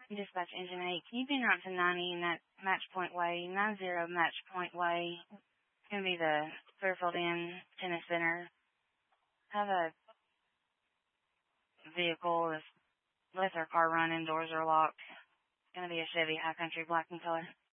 Dispatch Engine 8, can you be route to 90 Match Point Way, 90 Match Point Way? It's going to be the Fairfield Inn Tennis Center. Have a vehicle that's lets our car run, doors are locked. It's going to be a Chevy High Country black in color.